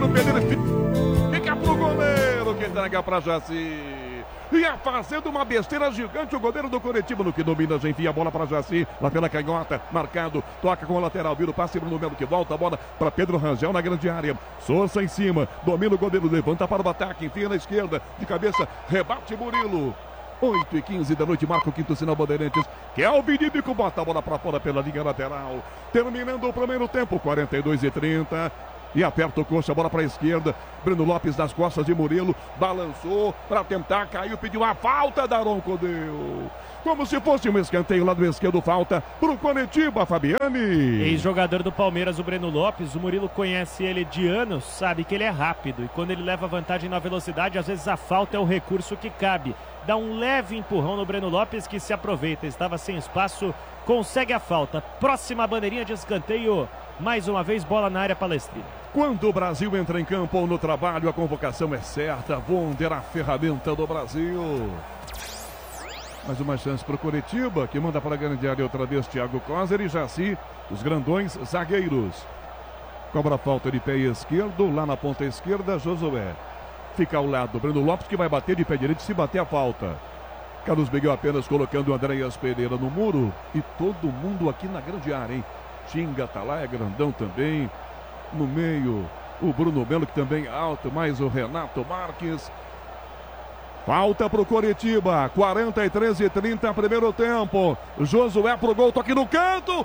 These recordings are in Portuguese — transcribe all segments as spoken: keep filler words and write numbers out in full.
no pé dele. Fica pro goleiro que entrega pra Jaci. Ia fazendo uma besteira gigante o goleiro do Coritiba, no que domina, já enfia a bola para Jaci, lá pela canhota, marcado, toca com o lateral, vira o passe Bruno Melo que volta a bola para Pedro Rangel na grande área, Souza em cima, domina o goleiro, levanta para o ataque, enfia na esquerda, de cabeça, rebate Murilo. oito e quinze da noite, marca o quinto sinal Bandeirantes. Kelvin Díbico bota a bola para fora pela linha lateral. Terminando o primeiro tempo, quarenta e dois e trinta. E aperta o coxa, bola para a esquerda. Breno Lopes nas costas de Murilo. Balançou para tentar, caiu, pediu a falta. Daronco deu. Como se fosse um escanteio lá do esquerdo, falta pro Coritiba, Fabiane. Ex-jogador do Palmeiras, o Breno Lopes. O Murilo conhece ele de anos, sabe que ele é rápido. E quando ele leva vantagem na velocidade, às vezes a falta é o recurso que cabe. Dá um leve empurrão no Breno Lopes que se aproveita. Estava sem espaço, consegue a falta. Próxima bandeirinha de escanteio. Mais uma vez, bola na área palestrina. Quando o Brasil entra em campo ou no trabalho, a convocação é certa. Wonder, a ferramenta do Brasil. Mais uma chance para o Coritiba, que manda para a grande área outra vez Thiago Coser e Jaci, os grandões zagueiros. Cobra a falta de pé esquerdo, lá na ponta esquerda, Josué. Fica ao lado, Breno Lopes que vai bater de pé direito se bater a falta. Carlos Miguel apenas colocando o Andréas Pereira no muro e todo mundo aqui na grande área, hein? Tinga tá lá, é grandão também. No meio, o Bruno Melo que também é alto, mais o Renato Marques. Falta pro Coritiba, quarenta e três e trinta, primeiro tempo. Josué pro gol, toque no canto,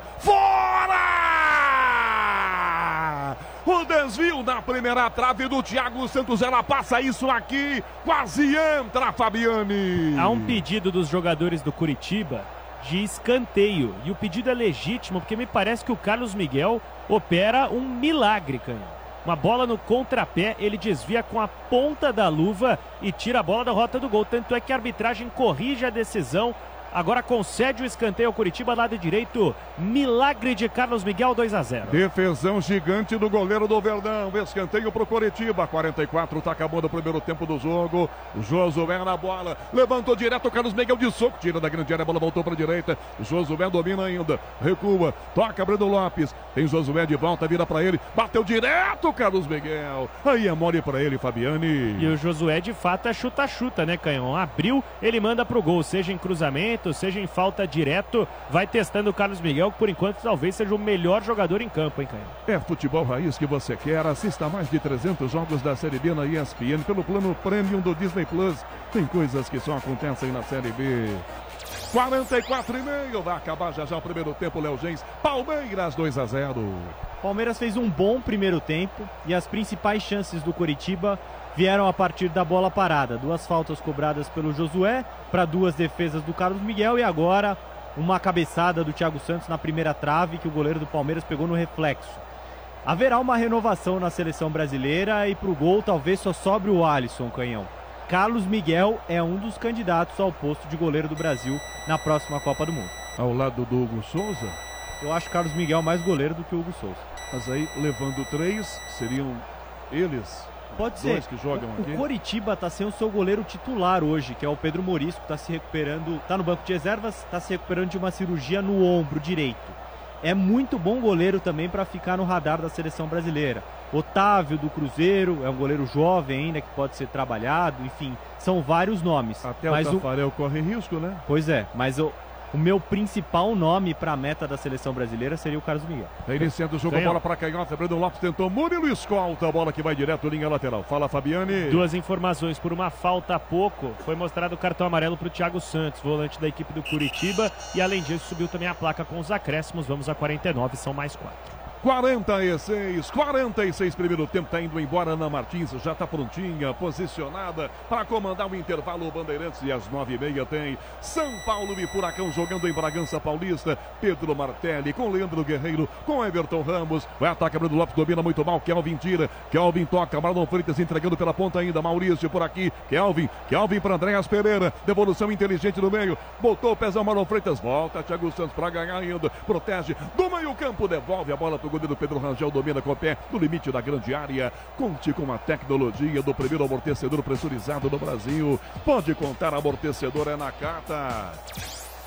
fora! O desvio na primeira trave do Thiago Santos, ela passa isso aqui, quase entra, Fabiane. Há um pedido dos jogadores do Coritiba de escanteio, e o pedido é legítimo, porque me parece que o Carlos Miguel opera um milagre, Canhão. Uma bola no contrapé, ele desvia com a ponta da luva e tira a bola da rota do gol. Tanto é que a arbitragem corrige a decisão. Agora concede o escanteio ao Coritiba, lado direito. Milagre de Carlos Miguel, dois a zero. Defesão gigante do goleiro do Verdão. Escanteio pro Coritiba. quarenta e quatro, tá acabando o primeiro tempo do jogo. Josué na bola. Levantou direto o Carlos Miguel de soco. Tira da grande área, a bola voltou pra direita. Josué domina ainda. Recua. Toca Breno Lopes. Tem Josué de volta, vira pra ele. Bateu direto o Carlos Miguel. Aí é mole pra ele, Fabiane. E o Josué de fato é chuta-chuta, né, Canhão? Abriu, ele manda pro gol, seja em cruzamento, seja em falta direto, vai testando o Carlos Miguel, que por enquanto talvez seja o melhor jogador em campo, hein, Canhão? É futebol raiz que você quer. Assista a mais de trezentos jogos da Série B na E S P N pelo plano Premium do Disney Plus. Tem coisas que só acontecem na Série B. quarenta e quatro e meio, vai acabar já já o primeiro tempo, Léo Gens. Palmeiras dois a zero. Palmeiras fez um bom primeiro tempo e as principais chances do Coritiba vieram a partir da bola parada. Duas faltas cobradas pelo Josué para duas defesas do Carlos Miguel e agora uma cabeçada do Thiago Santos na primeira trave que o goleiro do Palmeiras pegou no reflexo. Haverá uma renovação na seleção brasileira e para o gol talvez só sobre o Alisson, Canhão. Carlos Miguel é um dos candidatos ao posto de goleiro do Brasil na próxima Copa do Mundo. Ao lado do Hugo Souza? Eu acho Carlos Miguel mais goleiro do que o Hugo Souza. Mas aí, levando três, seriam eles... Pode ser. Que jogam o, aqui. o Coritiba está sem o seu goleiro titular hoje, que é o Pedro Morisco, está se recuperando, está no banco de reservas, está se recuperando de uma cirurgia no ombro direito. É muito bom goleiro também para ficar no radar da seleção brasileira. Otávio do Cruzeiro, é um goleiro jovem ainda que pode ser trabalhado, enfim, são vários nomes. Até mas o Tafarel o... corre risco, né? Pois é, mas o... O meu principal nome para a meta da seleção brasileira seria o Carlos Miguel. Tá iniciando o jogo, a bola para canhota, Breno Lopes tentou, Murilo escolta, a bola que vai direto, linha lateral. Fala, Fabiane. Duas informações, por uma falta há pouco, foi mostrado o cartão amarelo para o Thiago Santos, volante da equipe do Curitiba, e além disso subiu também a placa com os acréscimos, vamos a quarenta e nove, são mais quatro. quarenta e seis, quarenta e seis, primeiro tempo, tá indo embora. Ana Martins já tá prontinha, posicionada para comandar o intervalo. Bandeirantes, e às nove e meia tem São Paulo e Furacão jogando em Bragança Paulista. Pedro Martelli com Leandro Guerreiro, com Everton Ramos. Vai atacar, Breno Lopes domina muito mal. Kelvin tira, Kelvin toca, Marlon Freitas entregando pela ponta ainda. Maurício por aqui, Kelvin, Kelvin para Andréas Pereira. Devolução inteligente no meio, botou o pezão, Marlon Freitas volta. Thiago Santos para ganhar ainda, protege do meio campo, devolve a bola pro goleiro Pedro Rangel, domina com o pé no limite da grande área. Conte com a tecnologia do primeiro amortecedor pressurizado do Brasil. Pode contar, amortecedor é Nakata.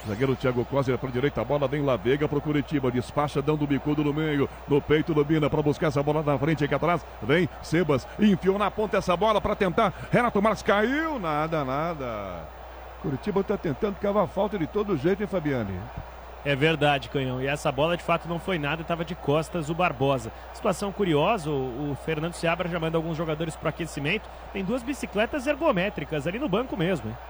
Zagueiro Thiago Costa para a direita, a bola vem La Vega para o Curitiba, despacha dando o bicudo no meio, no peito do Bina para buscar essa bola na frente aqui atrás, vem Sebas, enfiou na ponta essa bola para tentar, Renato Marques caiu, nada, nada. Curitiba está tentando cavar falta de todo jeito, hein, Fabiane? É verdade, Canhão. E essa bola de fato não foi nada, estava de costas o Barbosa. Situação curiosa, o, o Fernando Seabra já manda alguns jogadores para o aquecimento. Tem duas bicicletas ergométricas ali no banco mesmo, hein?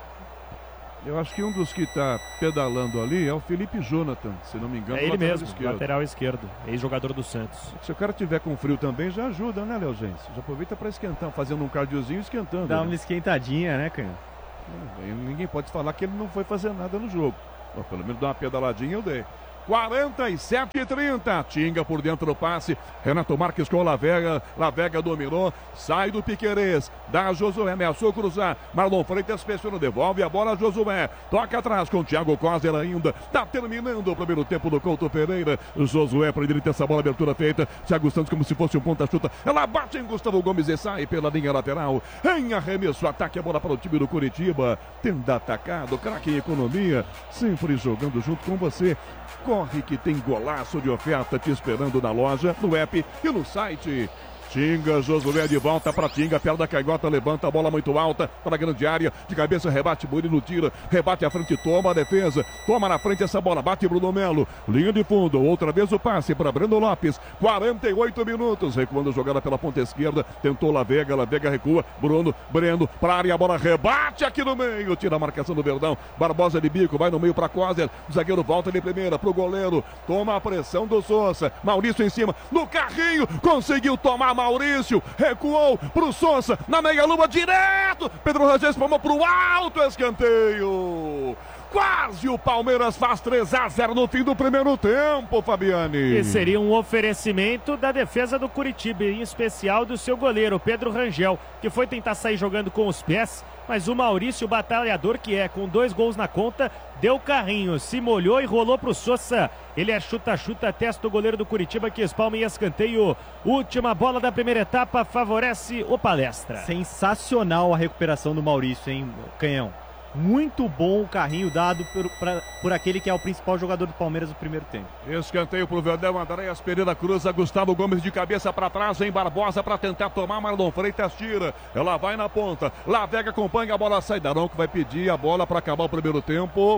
Eu acho que um dos que está pedalando ali é o Felipe Jonathan, se não me engano. É ele mesmo, esquerdo. Lateral esquerdo, ex-jogador do Santos. Se o cara tiver com frio também, já ajuda, né, Léo Gens? Já aproveita para esquentar, fazendo um cardiozinho e esquentando. Dá né? uma esquentadinha, né, Canhão? É, ninguém pode falar que ele não foi fazer nada no jogo. Bom, pelo menos dar uma pedaladinha eu dei. quarenta e sete e trinta. Tinga por dentro do passe. Renato Marques com o Lavega. Lavega dominou. Sai do Piquerez. Dá a Josué. Ameaçou cruzar. Marlon Freitas fechando. Devolve a bola a Josué. Toca atrás com o Thiago Costa ainda. Tá terminando o primeiro tempo do Couto Pereira. O Josué para direita essa bola. Abertura feita. Thiago Santos como se fosse um ponta-chuta. Ela bate em Gustavo Gomes e sai pela linha lateral. Em arremesso. Ataque a bola para o time do Curitiba. Tenda atacado. Craque em economia. Sempre jogando junto com você. Corre que tem golaço de oferta te esperando na loja, no app e no site. Tinga, Josué de volta para Tinga, perna da canhota, levanta a bola muito alta para a grande área, de cabeça rebate, Murilo tira, rebate à frente, toma a defesa, toma na frente essa bola, bate Bruno Melo, linha de fundo, outra vez o passe para Breno Lopes, quarenta e oito minutos, recuando a jogada pela ponta esquerda, tentou Lavega, Lavega recua, Bruno, Breno, para a área, a bola rebate aqui no meio, tira a marcação do Verdão, Barbosa de bico, vai no meio para Coser, o zagueiro volta de primeira para o goleiro, toma a pressão do Sousa, Maurício em cima, no carrinho, conseguiu tomar Maurício, recuou pro Sousa, na meia-lua, direto, Pedro Rangel palmou pro alto, escanteio. Quase o Palmeiras faz três a zero no fim do primeiro tempo, Fabiane. E seria um oferecimento da defesa do Curitiba, em especial do seu goleiro, Pedro Rangel, que foi tentar sair jogando com os pés, mas o Maurício, batalhador que é, com dois gols na conta, deu carrinho, se molhou e rolou pro Sousa. Ele é chuta-chuta, testa o goleiro do Curitiba que espalma em escanteio. Última bola da primeira etapa, favorece o Palestra. Sensacional a recuperação do Maurício, hein, Canhão? Muito bom o carrinho dado por, pra, por aquele que é o principal jogador do Palmeiras no primeiro tempo. Escanteio pro Verdão, Andréas Pereira cruza, Gustavo Gomes de cabeça para trás, em Barbosa para tentar tomar, Marlon Freitas tira, ela vai na ponta, Lavega acompanha, a bola sai, Daronco vai pedir a bola para acabar o primeiro tempo.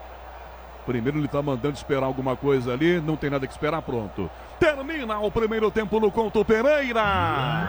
Primeiro ele tá mandando esperar alguma coisa ali, não tem nada que esperar, pronto. Termina o primeiro tempo no Couto Pereira.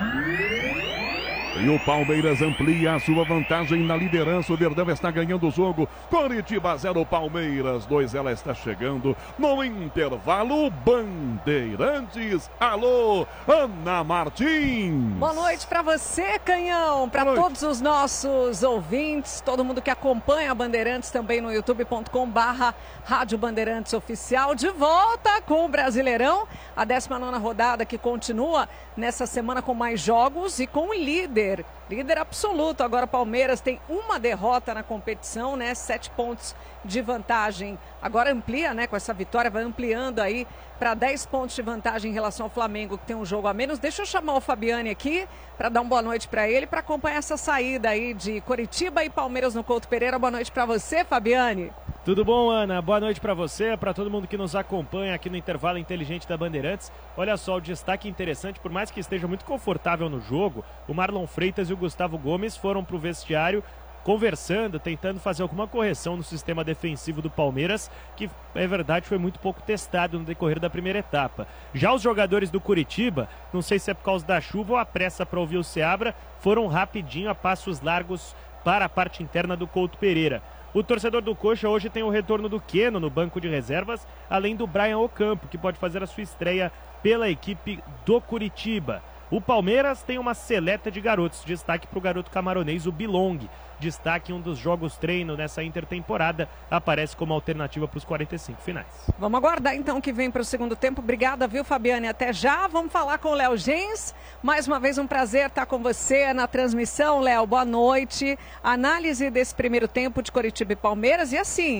E o Palmeiras amplia a sua vantagem na liderança. O Verdão está ganhando o jogo. Coritiba zero, Palmeiras dois. Ela está chegando no intervalo. Bandeirantes. Alô, Ana Martins. Boa noite para você, Canhão. Para todos os nossos ouvintes, todo mundo que acompanha a Bandeirantes também no youtube ponto com barra Rádio Bandeirantes Oficial. De volta com o Brasileirão. A décima nona rodada que continua nessa semana com mais jogos e com o líder. Líder absoluto. Agora Palmeiras tem uma derrota na competição, né? Sete pontos de vantagem. Agora amplia, né? Com essa vitória, vai ampliando aí para dez pontos de vantagem em relação ao Flamengo, que tem um jogo a menos. Deixa eu chamar o Fabiane aqui para dar uma boa noite para ele, para acompanhar essa saída aí de Coritiba e Palmeiras no Couto Pereira. Boa noite para você, Fabiane. Tudo bom, Ana? Boa noite para você, para todo mundo que nos acompanha aqui no intervalo inteligente da Bandeirantes. Olha só, o destaque interessante, por mais que esteja muito confortável no jogo, o Marlon Freitas e o Gustavo Gomes foram para o vestiário conversando, tentando fazer alguma correção no sistema defensivo do Palmeiras, que, é verdade, foi muito pouco testado no decorrer da primeira etapa. Já os jogadores do Curitiba, não sei se é por causa da chuva ou a pressa para ouvir o Seabra, foram rapidinho a passos largos para a parte interna do Couto Pereira. O torcedor do Coxa hoje tem o retorno do Keno no banco de reservas, além do Brian Ocampo, que pode fazer a sua estreia pela equipe do Curitiba. O Palmeiras tem uma seleta de garotos, destaque para o garoto camaronês, o Bilong. Destaque em um dos jogos treino nessa intertemporada, aparece como alternativa para os quarenta e cinco finais. Vamos aguardar então que vem para o segundo tempo. Obrigada, viu, Fabiane? Até já. Vamos falar com o Léo Gens. Mais uma vez um prazer estar com você na transmissão. Léo, boa noite. Análise desse primeiro tempo de Coritiba e Palmeiras. E assim,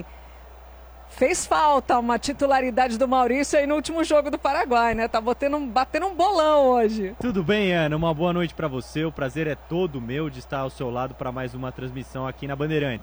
fez falta uma titularidade do Maurício aí no último jogo do Paraguai, né? Tá batendo, batendo um bolão hoje. Tudo bem, Ana? Uma boa noite para você. O prazer é todo meu de estar ao seu lado para mais uma transmissão aqui na Bandeirantes.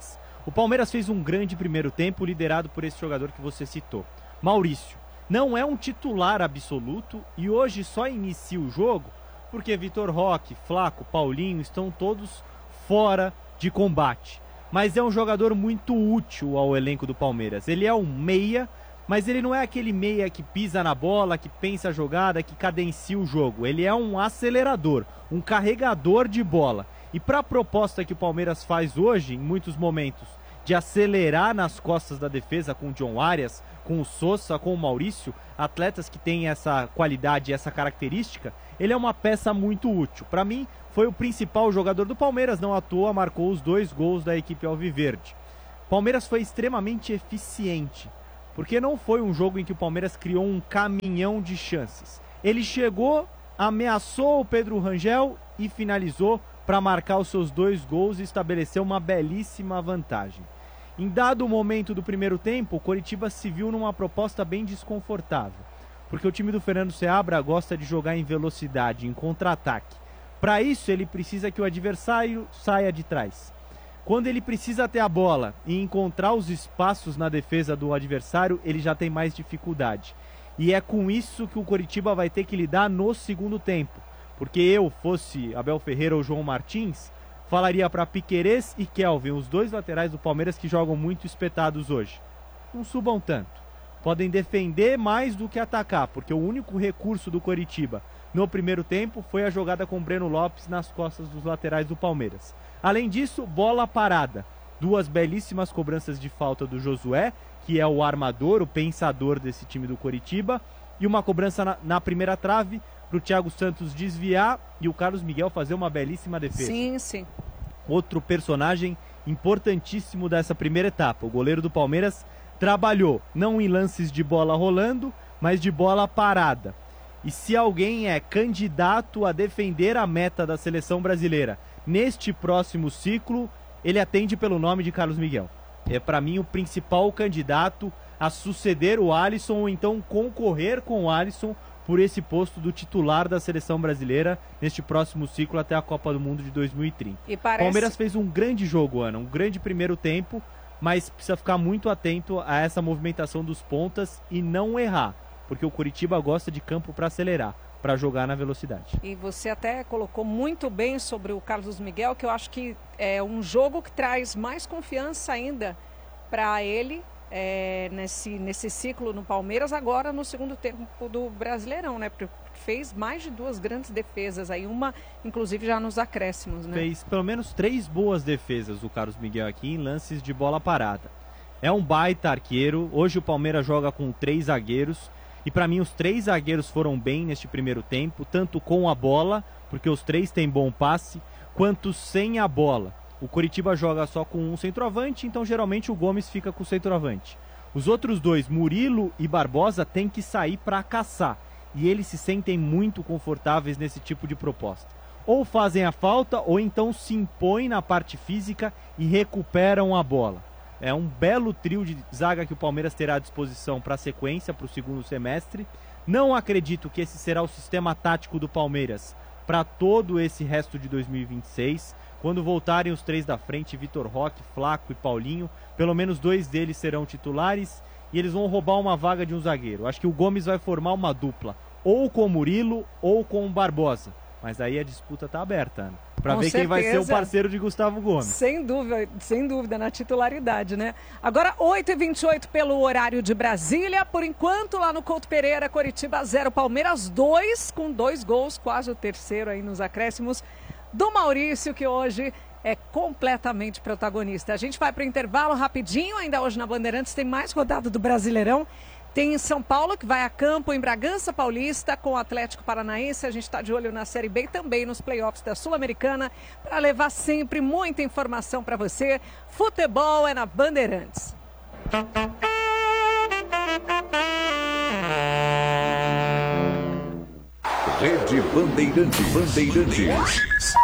O Palmeiras fez um grande primeiro tempo, liderado por esse jogador que você citou, Maurício. Não é um titular absoluto e hoje só inicia o jogo porque Vitor Roque, Flaco, Paulinho estão todos fora de combate. Mas é um jogador muito útil ao elenco do Palmeiras. Ele é um meia, mas ele não é aquele meia que pisa na bola, que pensa a jogada, que cadencia o jogo. Ele é um acelerador, um carregador de bola. E para a proposta que o Palmeiras faz hoje, em muitos momentos, de acelerar nas costas da defesa com o John Arias, com o Sosa, com o Maurício, atletas que têm essa qualidade e essa característica, ele é uma peça muito útil. Para mim, foi o principal jogador do Palmeiras, não à toa, marcou os dois gols da equipe alviverde. O Palmeiras foi extremamente eficiente, porque não foi um jogo em que o Palmeiras criou um caminhão de chances. Ele chegou, ameaçou o Pedro Rangel e finalizou para marcar os seus dois gols e estabelecer uma belíssima vantagem. Em dado momento do primeiro tempo, o Coritiba se viu numa proposta bem desconfortável, porque o time do Fernando Seabra gosta de jogar em velocidade, em contra-ataque. Para isso, ele precisa que o adversário saia de trás. Quando ele precisa ter a bola e encontrar os espaços na defesa do adversário, ele já tem mais dificuldade. E é com isso que o Coritiba vai ter que lidar no segundo tempo. Porque eu, fosse Abel Ferreira ou João Martins, falaria para Piquerez e Kelvin, os dois laterais do Palmeiras que jogam muito espetados hoje. Não subam tanto. Podem defender mais do que atacar, porque o único recurso do Coritiba no primeiro tempo foi a jogada com o Breno Lopes nas costas dos laterais do Palmeiras. Além disso, bola parada. Duas belíssimas cobranças de falta do Josué, que é o armador, o pensador desse time do Coritiba, e uma cobrança na, na primeira trave para o Thiago Santos desviar e o Carlos Miguel fazer uma belíssima defesa. Sim, sim. Outro personagem importantíssimo dessa primeira etapa. O goleiro do Palmeiras trabalhou, não em lances de bola rolando, mas de bola parada. E se alguém é candidato a defender a meta da seleção brasileira neste próximo ciclo, ele atende pelo nome de Carlos Miguel. É, para mim, o principal candidato a suceder o Alisson ou então concorrer com o Alisson por esse posto do titular da seleção brasileira neste próximo ciclo até a Copa do Mundo de dois mil e trinta. E parece... Palmeiras fez um grande jogo, Ana, um grande primeiro tempo, mas precisa ficar muito atento a essa movimentação dos pontas e não errar, porque o Coritiba gosta de campo para acelerar, para jogar na velocidade. E você até colocou muito bem sobre o Carlos Miguel, que eu acho que é um jogo que traz mais confiança ainda para ele é, nesse, nesse ciclo no Palmeiras, agora no segundo tempo do Brasileirão, né? Porque fez mais de duas grandes defesas aí, uma inclusive já nos acréscimos, né? Fez pelo menos três boas defesas o Carlos Miguel aqui em lances de bola parada. É um baita arqueiro, hoje o Palmeiras joga com três zagueiros, e para mim os três zagueiros foram bem neste primeiro tempo, tanto com a bola, porque os três têm bom passe, quanto sem a bola. O Coritiba joga só com um centroavante, então geralmente o Gomes fica com o centroavante. Os outros dois, Murilo e Barbosa, têm que sair para caçar, e eles se sentem muito confortáveis nesse tipo de proposta. Ou fazem a falta, ou então se impõem na parte física e recuperam a bola. É um belo trio de zaga que o Palmeiras terá à disposição para a sequência, para o segundo semestre. Não acredito que esse será o sistema tático do Palmeiras para todo esse resto de dois mil e vinte e seis. Quando voltarem os três da frente, Vitor Roque, Flaco e Paulinho, pelo menos dois deles serão titulares e eles vão roubar uma vaga de um zagueiro. Acho que o Gomes vai formar uma dupla, ou com o Murilo ou com o Barbosa. Mas aí a disputa está aberta, Ana, para ver certeza. Quem vai ser o parceiro de Gustavo Gomes. Sem dúvida, sem dúvida, na titularidade, né? Agora, oito e vinte e oito pelo horário de Brasília. Por enquanto, lá no Couto Pereira, Coritiba zero, Palmeiras dois, com dois gols, quase o terceiro aí nos acréscimos, do Maurício, que hoje é completamente protagonista. A gente vai para o intervalo rapidinho, ainda hoje na Bandeirantes tem mais rodada do Brasileirão. Tem em São Paulo, que vai a campo em Bragança Paulista com o Atlético Paranaense. A gente está de olho na Série B e também nos playoffs da Sul-Americana para levar sempre muita informação para você. Futebol é na Bandeirantes. Rede Bandeirantes. Bandeirantes.